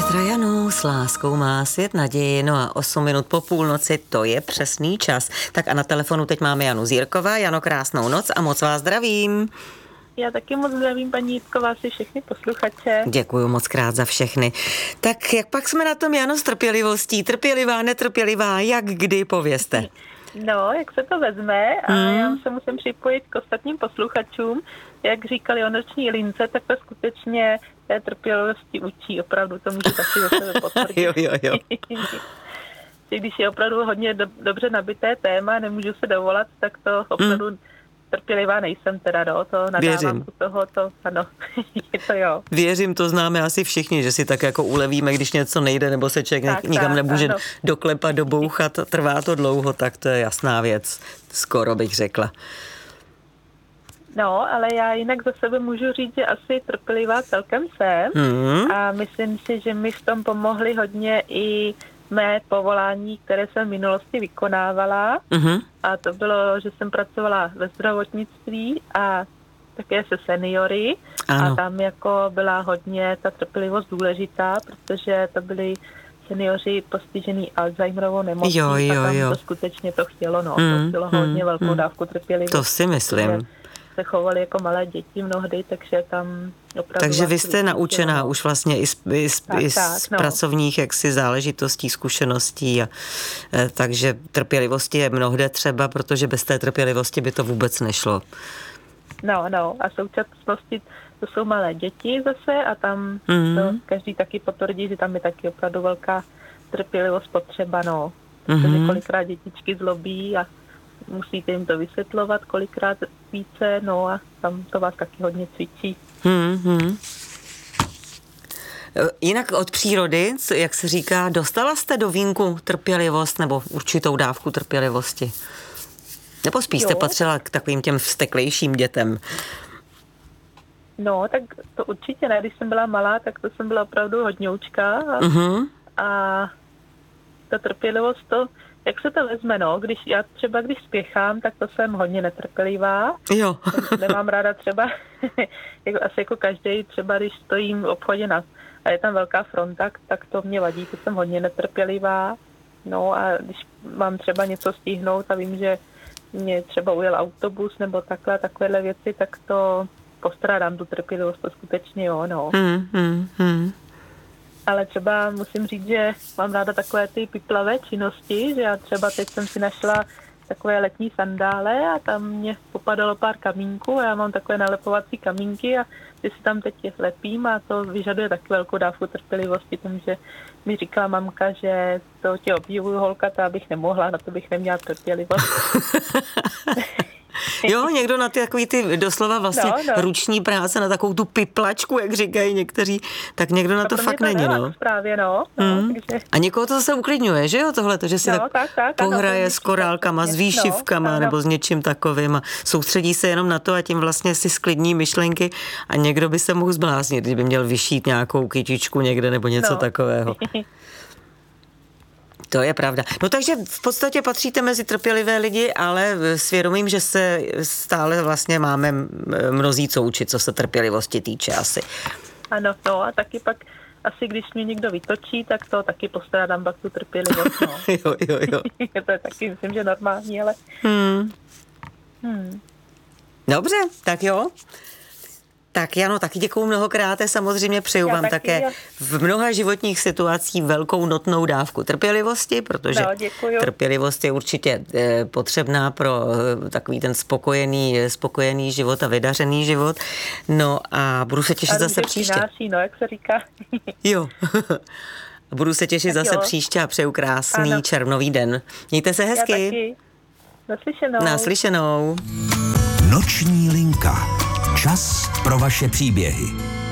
Petra Janu s láskou má svět naději, no a 8 minut po půlnoci, to je přesný čas. Tak a na telefonu teď máme Janu Zírková. Jano, krásnou noc a moc vás zdravím. Já taky moc zdravím, paní Jitková, si všechny posluchače. Děkuju moc krát za všechny. Tak jak pak jsme na tom, Jano, s trpělivostí? Trpělivá, netrpělivá, jak kdy, povězte. No, jak se to vezme a já se musím připojit k ostatním posluchačům. Jak říkali o noční lince, tak to skutečně té trpělivosti učí, opravdu to můžu taky za sebe potvrdit. jo. Když je opravdu hodně dobře nabité téma, nemůžu se dovolat, tak to opravdu trpělivá nejsem teda, no, to nadávám u toho, to ano, je to jo. Věřím, to známe asi všichni, že si tak jako ulevíme, když něco nejde, nebo se člověk nikam nemůže doklepat, dobouchat, trvá to dlouho, tak to je jasná věc, skoro bych řekla. No, ale já jinak za sebe můžu říct, že asi trpělivá celkem jsem a myslím si, že mi v tom pomohly hodně i mé povolání, které jsem v minulosti vykonávala a to bylo, že jsem pracovala ve zdravotnictví a také se seniory a tam jako byla hodně ta trpělivost důležitá, protože to byli seniori postižený Alzheimerovou nemocí a tam to skutečně to chtělo, to chtělo hodně velkou dávku trpělivosti. To si myslím. Se chovali jako malé děti mnohdy, takže tam opravdu... Takže vy jste naučená už vlastně i z pracovních jaksi záležitostí, zkušeností, takže trpělivosti je mnohde třeba, protože bez té trpělivosti by to vůbec nešlo. No a v současnosti to jsou malé děti zase a tam to každý taky potvrdí, že tam je taky opravdu velká trpělivost potřeba, protože kolikrát dětičky zlobí a musíte jim to vysvětlovat kolikrát více, a tam to vás taky hodně cvičí. Jinak od přírody, jak se říká, dostala jste do vínku trpělivost nebo určitou dávku trpělivosti? Nebo spíš jste patřila k takovým těm vzteklejším dětem? No, tak to určitě ne. Když jsem byla malá, tak to jsem byla opravdu hodňoučka a ta trpělivost to jak se to vezme, když spěchám, tak to jsem hodně netrpělivá. Jo. Nemám ráda třeba, asi jako každý, třeba když stojím v obchodě a je tam velká fronta, tak to mě vadí, to jsem hodně netrpělivá. No a když mám třeba něco stihnout a vím, že mě třeba ujel autobus nebo takovéhle věci, tak to postrádám tu trpělivost, to skutečně Ale třeba musím říct, že mám ráda takové ty piplavé činnosti, že já třeba teď jsem si našla takové letní sandále a tam mě popadalo pár kamínků a já mám takové nalepovací kamínky a že si tam teď lepím a to vyžaduje taky velkou dávku trpělivosti, protože mi říkala mamka, že to tě obdivuju, holka, to bych nemohla, na to bych neměla trpělivost. Jo, někdo na takový ty doslova vlastně ruční práce, na takovou tu piplačku, jak říkají někteří, tak někdo na to fakt není, Právě, takže... A někoho to zase uklidňuje, že jo, tohleto, že si tak pohraje s korálkama, s výšivkama nebo s něčím takovým a soustředí se jenom na to a tím vlastně si sklidní myšlenky a někdo by se mohl zbláznit, kdyby měl vyšít nějakou kytičku někde nebo něco takového. To je pravda. No takže v podstatě patříte mezi trpělivé lidi, ale svědomím, že se stále vlastně máme mnozí co učit, co se trpělivosti týče asi. Ano, a taky pak asi když mě někdo vytočí, tak to taky postrádám pak tu trpělivost. Jo. To je taky, myslím, že normální, ale... Dobře, tak jo. Tak Jano, taky děkuju mnohokrát, samozřejmě přeju vám také v mnoha životních situacích velkou notnou dávku trpělivosti, protože trpělivost je určitě potřebná pro takový ten spokojený život a vydařený život. No a budu se těšit zase příště. Jak se říká. Jo. Budu se těšit zase příště a přeju krásný červnový den. Mějte se hezky. Naslyšenou. Noční linka. Čas pro vaše příběhy.